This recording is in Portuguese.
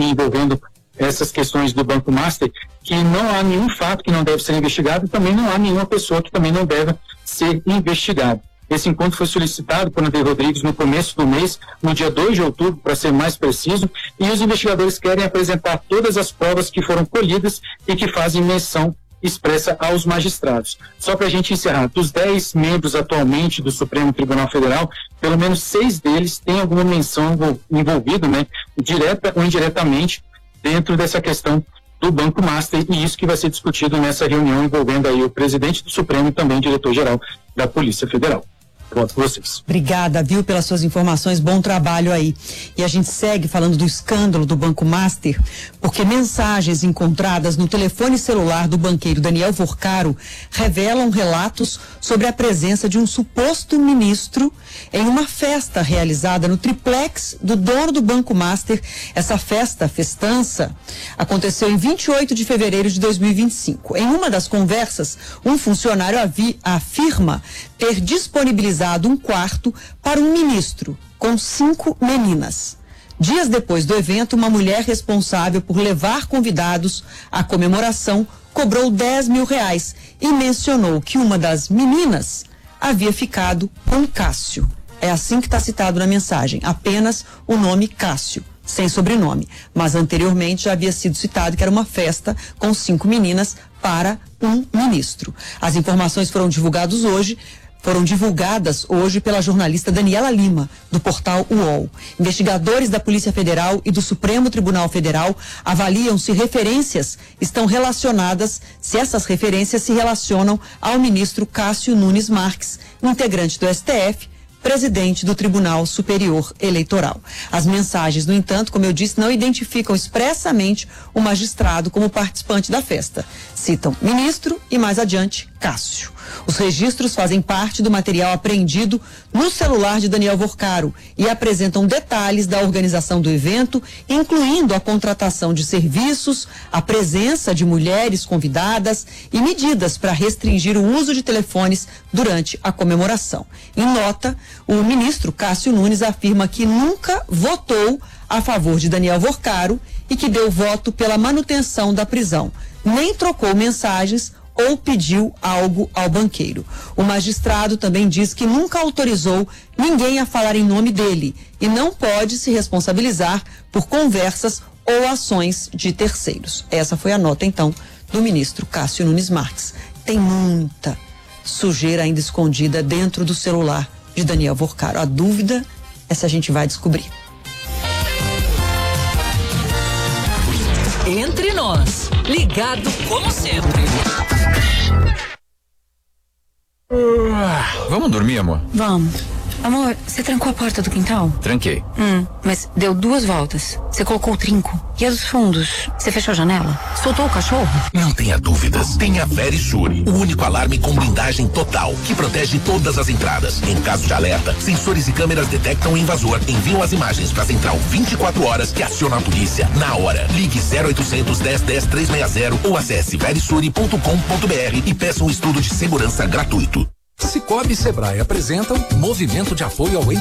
envolvendo essas questões do Banco Master, que não há nenhum fato que não deve ser investigado, também não há nenhuma pessoa que também não deve ser investigada. Esse encontro foi solicitado por André Rodrigues no começo do mês, no dia 2 de outubro, para ser mais preciso, e os investigadores querem apresentar todas as provas que foram colhidas e que fazem menção expressa aos magistrados. Só para a gente encerrar, dos 10 membros atualmente do Supremo Tribunal Federal, pelo menos 6 deles têm alguma menção envolvida, né, direta ou indiretamente, dentro dessa questão do Banco Master, e isso que vai ser discutido nessa reunião envolvendo aí o presidente do Supremo e também o diretor-geral da Polícia Federal. Volto com vocês. Obrigada, viu, pelas suas informações, bom trabalho aí. E a gente segue falando do escândalo do Banco Master, porque mensagens encontradas no telefone celular do banqueiro Daniel Vorcaro revelam relatos sobre a presença de um suposto ministro em uma festa realizada no triplex do dono do Banco Master. Essa festança, aconteceu em 28 de fevereiro de 2025. Em uma das conversas, um funcionário afirma ter disponibilizado um quarto para um ministro com 5 meninas. Dias depois do evento, uma mulher responsável por levar convidados à comemoração cobrou R$10 mil e mencionou que uma das meninas havia ficado com Cássio. É assim que está citado na mensagem, apenas o nome Cássio, sem sobrenome. Mas anteriormente já havia sido citado que era uma festa com 5 meninas para um ministro. As informações foram divulgadas hoje pela jornalista Daniela Lima, do portal UOL. Investigadores da Polícia Federal e do Supremo Tribunal Federal avaliam se essas referências se relacionam ao ministro Cássio Nunes Marques, integrante do STF, presidente do Tribunal Superior Eleitoral. As mensagens, no entanto, como eu disse, não identificam expressamente o magistrado como participante da festa. Citam ministro e, mais adiante, Cássio. Os registros fazem parte do material apreendido no celular de Daniel Vorcaro e apresentam detalhes da organização do evento, incluindo a contratação de serviços, a presença de mulheres convidadas e medidas para restringir o uso de telefones durante a comemoração. Em nota, o ministro Cássio Nunes afirma que nunca votou a favor de Daniel Vorcaro e que deu voto pela manutenção da prisão, nem trocou mensagens ou pediu algo ao banqueiro. O magistrado também diz que nunca autorizou ninguém a falar em nome dele e não pode se responsabilizar por conversas ou ações de terceiros. Essa foi a nota, então, do ministro Cássio Nunes Marques. Tem muita sujeira ainda escondida dentro do celular de Daniel Vorcaro. A dúvida é se a gente vai descobrir. Entre nós, ligado como sempre. Vamos dormir, amor? Vamos. Amor, você trancou a porta do quintal? Tranquei. Mas deu 2 voltas. Você colocou o trinco. E a dos fundos? Você fechou a janela? Soltou o cachorro? Não tenha dúvidas. Tem a Verisure, o único alarme com blindagem total, que protege todas as entradas. Em caso de alerta, sensores e câmeras detectam o invasor, enviam as imagens para a central 24 horas e aciona a polícia na hora. Ligue 0800 10 10 360 ou acesse verisure.com.br e peça um estudo de segurança gratuito. Cicobi e Sebrae apresentam Movimento de Apoio ao